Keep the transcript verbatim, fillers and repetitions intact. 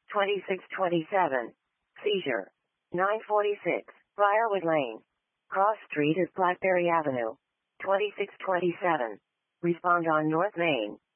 twenty-six twenty-seven. Seizure. nine forty-six. Briarwood Lane. Cross Street is Blackberry Avenue. twenty-six twenty-seven. Respond on North Main.